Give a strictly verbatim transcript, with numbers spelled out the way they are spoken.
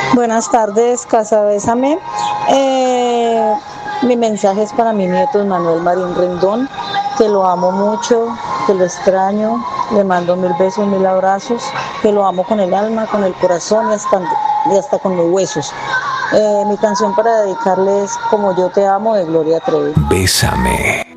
Buenas tardes, Casa Bésame. Eh, mi mensaje es para mi nieto Manuel Marín Rendón, que lo amo mucho, que lo extraño, le mando mil besos, mil abrazos, que lo amo con el alma, con el corazón y hasta, y hasta con los huesos. Eh, mi canción para dedicarle es Como yo te amo de Gloria Trevi. Bésame.